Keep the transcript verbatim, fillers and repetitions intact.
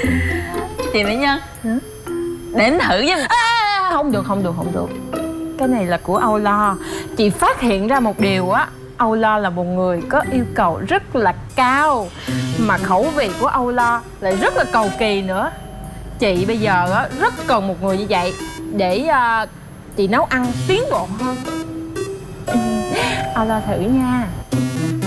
Chị Mỹ Nhân, ừ? Để em thử với. À, không được, không được, không được. Cái này là của Âu Lo. Chị phát hiện ra một điều á, Âu Lo là một người có yêu cầu rất là cao, mà khẩu vị của Âu Lo lại rất là cầu kỳ nữa. Chị bây giờ á, rất cần một người như vậy để uh, chị nấu ăn tiến bộ hơn. Âu Lo thử nha.